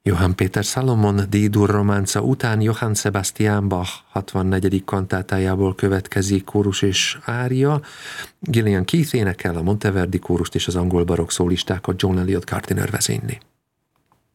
Johann Peter Salomon D-dur románca után Johann Sebastian Bach 64. kantátájából következik kórus és ária. Gillian Keith énekel, a Monteverdi kórust és az angol barokk szólistákat John Eliot Gardiner vezényli.